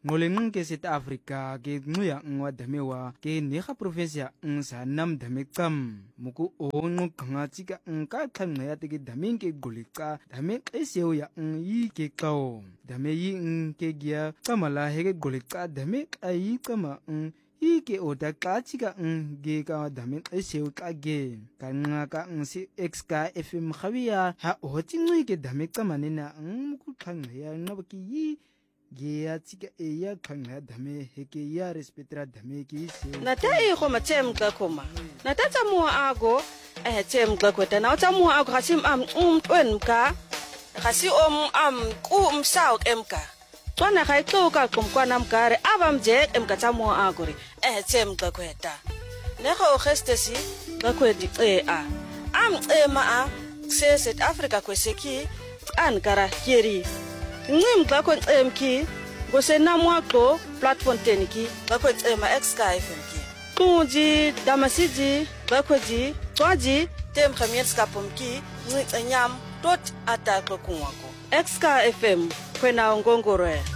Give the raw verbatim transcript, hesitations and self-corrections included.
ngoleng ke South Africa ke ncuya ngwa damewa ke neha provincia ngsa nam dame qam muku onqo khanga tsika nka khanga ya te ke dame ke goliqa dame qeseo ya yi ke qao dame yi nke gia qamala he ke goliqa dame ai qama Ike oda katika nge ka dame eseu kage kanga ka nsi X K F M khabia ha oti ngike dame kamane na mkukhanga ya nabaki yi ge ya tika e ya khanga dame heke ya respetra dame ki se na ta e go matsem ka khoma na ta tsa mo ago eh tsem ka kweta na tsa mo ago hasim am um twen ka hasi om am ku um sao emka Twana kai to ka kumkwana mkare abam je emkata mo agori eh tsem ka kweta ne go gestesi ka kwedi e a am e ma a se South Africa kweseki an kara keri ngim ka ko emki go se na mo ko platform teniki ka ko ema X K F M ki kunji damasiji ka kwedi twaji tem khamiet ska pomki ni nyam tot ataklo kunwako X K F M kwena ngongoro